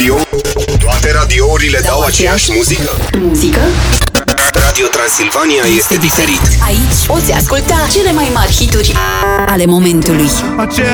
Toate radiourile dau aceeași muzică? Muzică? Radio Transilvania este diferit. Aici poți asculta cele mai mari hituri ale momentului. Aceeași